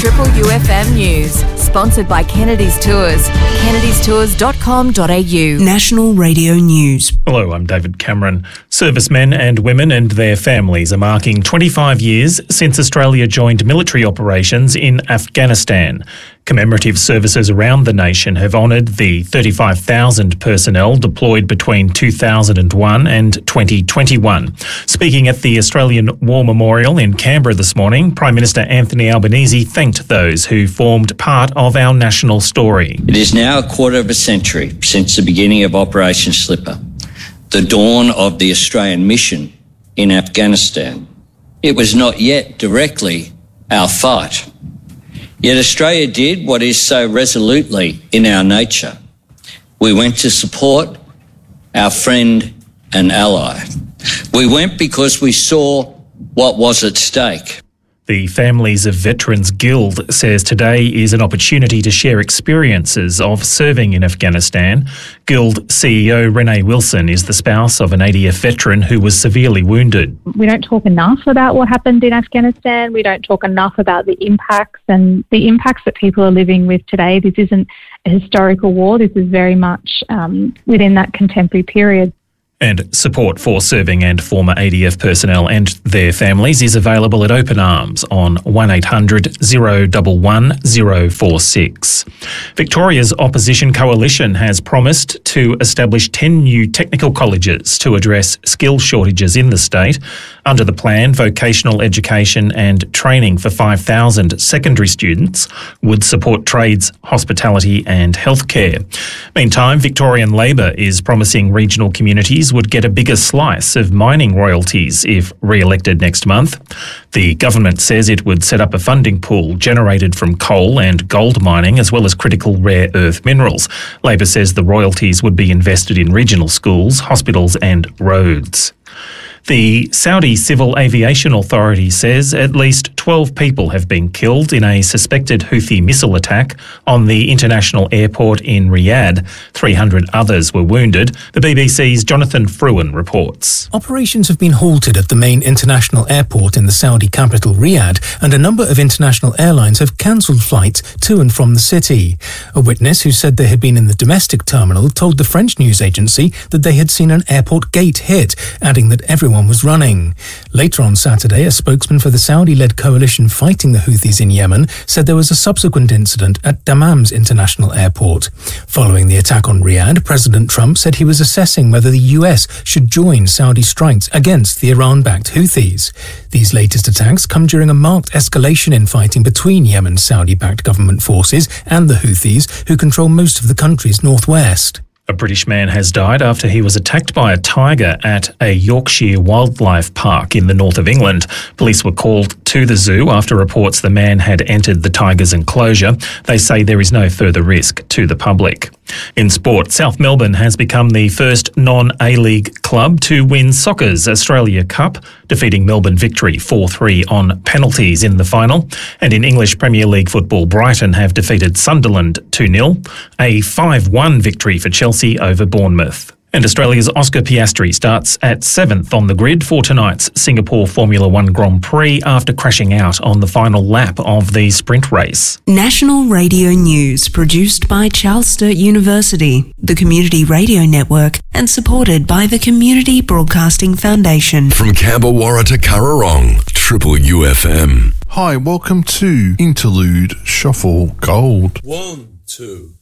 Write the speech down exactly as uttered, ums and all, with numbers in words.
Triple U F M News, sponsored by Kennedy's Tours. kennedys tours dot com dot a u. National Radio News. Hello, I'm David Cameron. Servicemen and women and their families are marking twenty-five years since Australia joined military operations in Afghanistan. Commemorative services around the nation have honoured the thirty-five thousand personnel deployed between two thousand one and twenty twenty-one. Speaking at the Australian War Memorial in Canberra this morning, Prime Minister Anthony Albanese thanked those who formed part of our national story. It is now a quarter of a century since the beginning of Operation Slipper, the dawn of the Australian mission in Afghanistan. It was not yet directly our fight. Yet Australia did what is so resolutely in our nature. We went to support our friend and ally. We went because we saw what was at stake. The Families of Veterans Guild says today is an opportunity to share experiences of serving in Afghanistan. Guild C E O Renee Wilson is the spouse of an A D F veteran who was severely wounded. We don't talk enough about what happened in Afghanistan. We don't talk enough about the impacts and the impacts that people are living with today. This isn't a historical war. This is very much um, within that contemporary period. And support for serving and former A D F personnel and their families is available at Open Arms on one eight hundred, zero one one, zero four six. Victoria's opposition coalition has promised to establish ten new technical colleges to address skill shortages in the state. Under the plan, vocational education and training for five thousand secondary students would support trades, hospitality and healthcare. Meantime, Victorian Labor is promising regional communities would get a bigger slice of mining royalties if re-elected next month. The government says it would set up a funding pool generated from coal and gold mining as well as critical rare earth minerals. Labor says the royalties would be invested in regional schools, hospitals and roads. The Saudi Civil Aviation Authority says at least twelve people have been killed in a suspected Houthi missile attack on the international airport in Riyadh. three hundred others were wounded. The B B C's Jonathan Fruin reports. Operations have been halted at the main international airport in the Saudi capital Riyadh, and a number of international airlines have cancelled flights to and from the city. A witness who said they had been in the domestic terminal told the French news agency that they had seen an airport gate hit, adding that everyone was running. Later on Saturday, a spokesman for the Saudi-led coalition fighting the Houthis in Yemen said there was a subsequent incident at Dammam's international airport. Following the attack on Riyadh, President Trump said he was assessing whether the U S should join Saudi strikes against the Iran-backed Houthis. These latest attacks come during a marked escalation in fighting between Yemen's Saudi-backed government forces and the Houthis, who control most of the country's northwest. A British man has died after he was attacked by a tiger at a Yorkshire wildlife park in the north of England. Police were called to the zoo after reports the man had entered the tiger's enclosure. They say there is no further risk to the public. In sport, South Melbourne has become the first non-A-League club to win soccer's Australia Cup, defeating Melbourne Victory four three on penalties in the final. And in English Premier League football, Brighton have defeated Sunderland two nil, a five one victory for Chelsea over Bournemouth. And Australia's Oscar Piastri starts at seventh on the grid for tonight's Singapore Formula One Grand Prix after crashing out on the final lap of the sprint race. National Radio News, produced by Charles Sturt University, the Community Radio Network, and supported by the Community Broadcasting Foundation. From Camberwarra to Currarong, Triple U F M. Hi, welcome to Interlude Shuffle Gold. One, two.